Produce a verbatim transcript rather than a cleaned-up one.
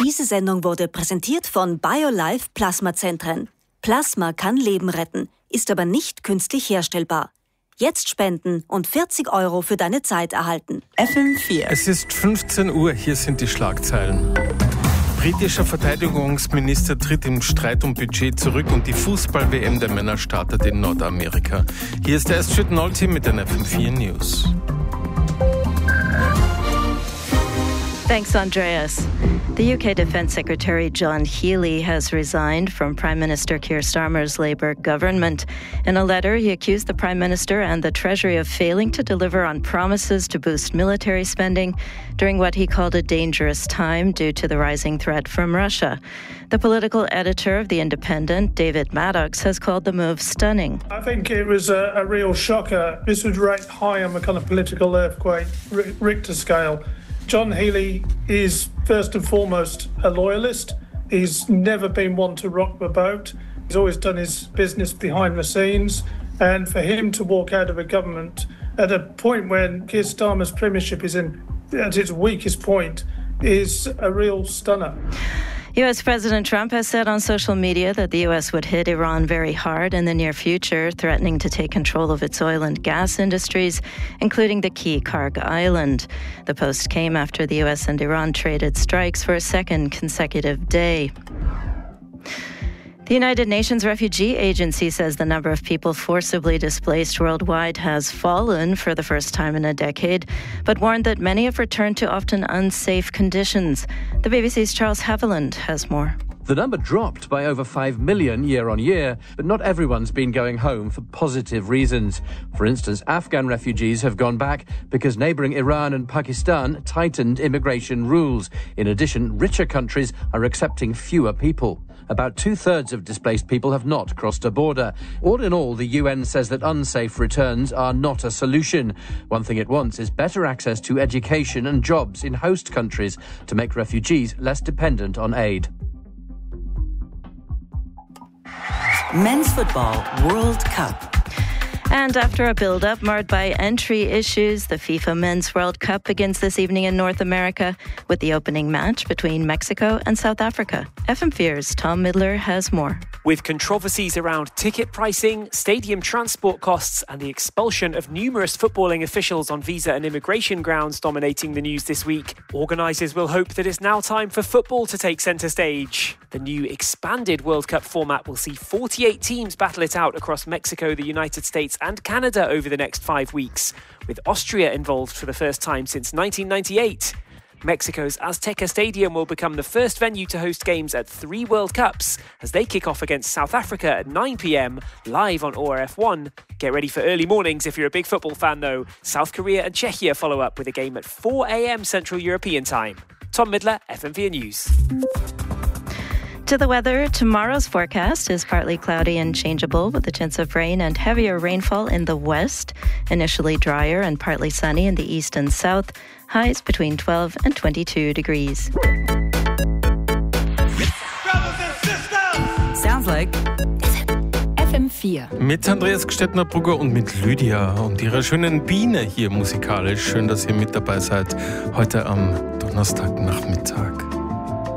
Diese Sendung wurde präsentiert von BioLife Plasmazentren. Plasma kann Leben retten, ist aber nicht künstlich herstellbar. Jetzt spenden und vierzig Euro für deine Zeit erhalten. F M vier. Es ist fünfzehn Uhr, hier sind die Schlagzeilen. Britischer Verteidigungsminister tritt im Streit um Budget zurück und die Fußball-W M der Männer startet in Nordamerika. Hier ist der Astrid Nolte mit den F M vier News. Thanks, Andreas. The U K Defence Secretary John Healey has resigned from Prime Minister Keir Starmer's Labour government. In a letter, he accused the Prime Minister and the Treasury of failing to deliver on promises to boost military spending during what he called a dangerous time due to the rising threat from Russia. The political editor of The Independent, David Maddox, has called the move stunning. I think it was a, a real shocker. This was ranked high on the kind of political earthquake Richter scale. John Healey is first and foremost a loyalist. He's never been one to rock the boat. He's always done his business behind the scenes. And for him to walk out of a government at a point when Keir Starmer's premiership is in at its weakest point is a real stunner. U S President Trump has said on social media that the U S would hit Iran very hard in the near future, threatening to take control of its oil and gas industries, including the key Karg Island. The post came after the U S and Iran traded strikes for a second consecutive day. The United Nations Refugee Agency says the number of people forcibly displaced worldwide has fallen for the first time in a decade, but warned that many have returned to often unsafe conditions. The B B C's Charles Haviland has more. The number dropped by over five million year on year, but not everyone's been going home for positive reasons. For instance, Afghan refugees have gone back because neighbouring Iran and Pakistan tightened immigration rules. In addition, richer countries are accepting fewer people. About two-thirds of displaced people have not crossed a border. All in all, the U N says that unsafe returns are not a solution. One thing it wants is better access to education and jobs in host countries to make refugees less dependent on aid. Men's Football World Cup. And after a build-up marred by entry issues, the FIFA Men's World Cup begins this evening in North America with the opening match between Mexico and South Africa. F M four's Tom Midler has more. With controversies around ticket pricing, stadium transport costs and the expulsion of numerous footballing officials on visa and immigration grounds dominating the news this week, organisers will hope that it's now time for football to take centre stage. The new expanded World Cup format will see forty-eight teams battle it out across Mexico, the United States and Canada over the next five weeks, with Austria involved for the first time since nineteen ninety-eight. Mexico's Azteca Stadium will become the first venue to host games at three World Cups as they kick off against South Africa at nine p.m, live on O R F one. Get ready for early mornings if you're a big football fan though. South Korea and Czechia follow up with a game at four a.m. Central European Time. Tom Midler, F M V News. To the weather, tomorrow's forecast is partly cloudy and changeable with a chance of rain and heavier rainfall in the west. Initially drier and partly sunny in the east and south. Highs between twelve and twenty-two degrees. Sounds like F M vier. Mit Andreas Gstettner-Brugger und mit Lydia und ihrer schönen Biene hier musikalisch. Schön, dass ihr mit dabei seid heute am Donnerstagnachmittag.